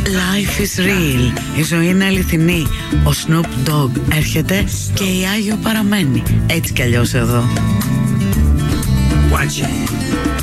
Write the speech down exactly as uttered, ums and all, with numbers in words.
Life is real. Η ζωή είναι αληθινή. Ο Snoop Dogg έρχεται και η Άγιο παραμένει. Έτσι κι αλλιώς εδώ. Watch it.